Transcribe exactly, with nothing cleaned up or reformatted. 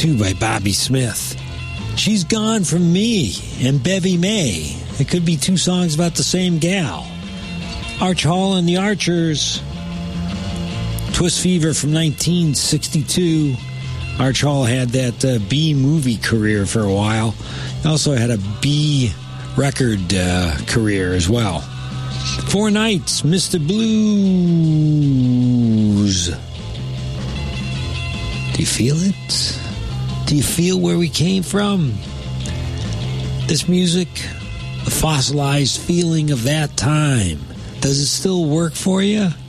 two by Bobby Smith. She's Gone From Me and Bevy May. It could be two songs about the same gal. Arch Hall and the Archers. Twist Fever from nineteen sixty-two. Arch Hall had that uh, B-movie career for a while. He also had a B record uh, career as well. Four Nights, Mister Blues. Do you feel it? Do you feel where we came from? This music, the fossilized feeling of that time. Does it still work for you?